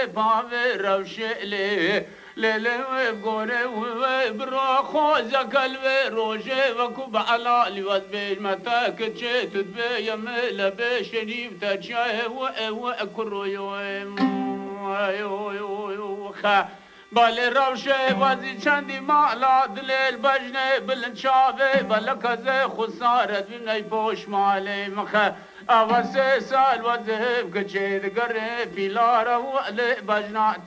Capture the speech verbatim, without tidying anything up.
باوی روشلی لیلی گوره و برا خوزه کلوه روشه و کوب علالی و بیش متا کچه تدبه یمل به شریف تا چای و و کرویم خا بالی روشه وزی چندی مالا دلیل بجنه بلند شاوه بلا کزه خسارت بینای پوش مالی مخه آوه سه سال وزه کچه دگره پیلاره و علی بجنه